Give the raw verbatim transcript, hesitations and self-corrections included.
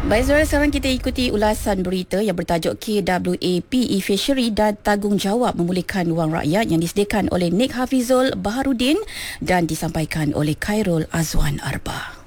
Baik, saudara, sekarang kita ikuti ulasan berita yang bertajuk K W A P E-Fishery dan Tanggungjawab Memulihkan Wang Rakyat yang disediakan oleh Nik Hafizul Baharudin dan disampaikan oleh Khairul Azwan Arba.